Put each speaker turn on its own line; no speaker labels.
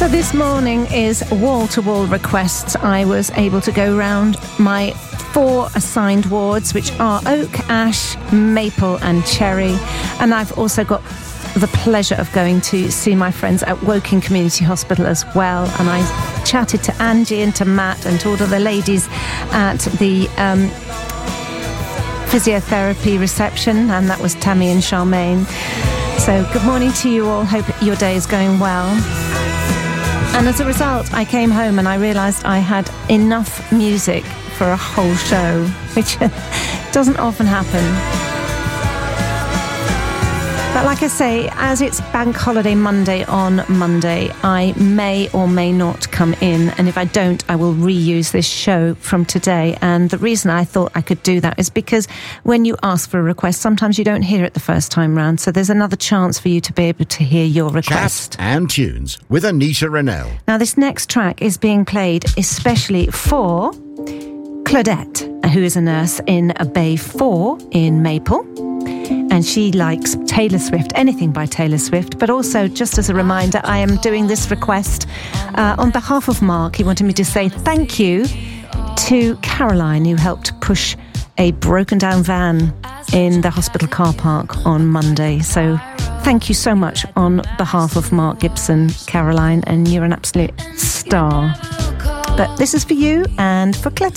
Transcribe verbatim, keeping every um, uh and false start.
So this morning is wall-to-wall requests. I was able to go round my four assigned wards, which are oak, ash, maple and cherry. And I've also got the pleasure of going to see my friends at Woking Community Hospital as well. And I chatted to Angie and to Matt and to all of the ladies at the um, physiotherapy reception, and that was Tammy and Charmaine. So good morning to you all. Hope your day is going well. And as a result, I came home and I realised I had enough music for a whole show, which doesn't often happen. But like I say, as it's Bank Holiday Monday on Monday, I may or may not come in. And if I don't, I will reuse this show from today. And the reason I thought I could do that is because when you ask for a request, sometimes you don't hear it the first time round. So there's another chance for you to be able to hear your request.
Chat and Tunes with Anita Rennell.
Now, this next track is being played especially for Claudette, who is a nurse in a Bay four in Maple. And she likes Taylor Swift, anything by Taylor Swift. But also, just as a reminder, I am doing this request uh, on behalf of Mark. He wanted me to say thank you to Caroline, who helped push a broken down van in the hospital car park on Monday. So thank you so much on behalf of Mark Gibson, Caroline, and you're an absolute star. But this is for you and for Claire.